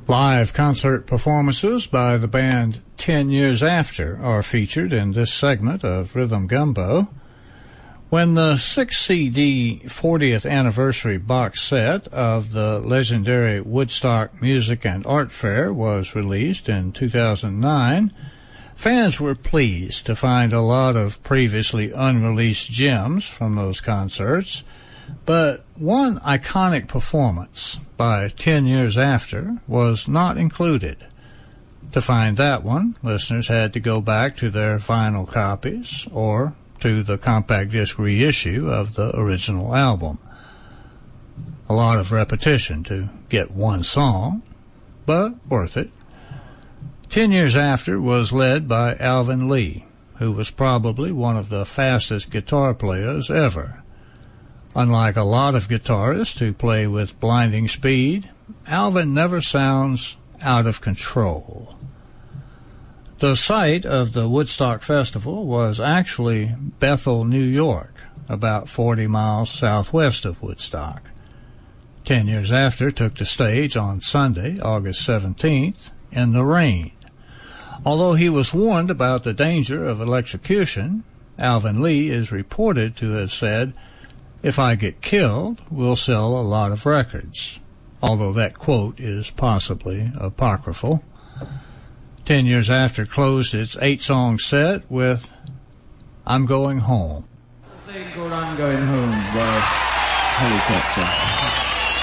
Live concert performances by the band 10 Years After are featured in this segment of Rhythm Gumbo. When the 6-CD 40th anniversary box set of the legendary Woodstock Music and Art Fair was released in 2009, fans were pleased to find a lot of previously unreleased gems from those concerts, but one iconic performance by 10 Years After was not included. To find that one, listeners had to go back to their vinyl copies or to the compact disc reissue of the original album. A lot of repetition to get one song, but worth it. 10 Years After was led by Alvin Lee, who was probably one of the fastest guitar players ever. Unlike a lot of guitarists who play with blinding speed, Alvin never sounds out of control. The site of the Woodstock Festival was actually Bethel, New York, about 40 miles southwest of Woodstock. 10 Years After took the stage on Sunday, August 17th, in the rain. Although he was warned about the danger of electrocution, Alvin Lee is reported to have said, "If I get killed, we'll sell a lot of records," although that quote is possibly apocryphal. 10 Years After closed its 8-song set with I'm Going Home. A thing called I'm Going Home by Helicopter.